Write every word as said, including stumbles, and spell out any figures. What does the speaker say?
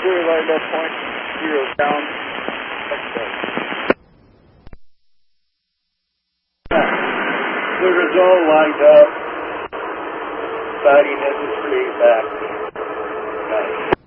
Zero lined up, point zero down. Clear is all lined up. Siding is straight back. Nice.